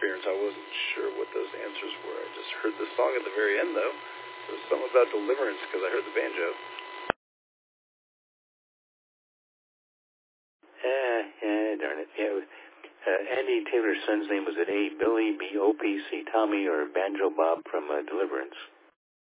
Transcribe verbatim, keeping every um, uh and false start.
experience. I wasn't sure what those answers were. I just heard the song at the very end, though. There was something about deliverance because I heard the banjo. Yeah, yeah, darn it. Yeah, it was, uh, Andy Taylor's son's name was it A. Billy, B O P C, Tommy, or Banjo Bob from uh, Deliverance.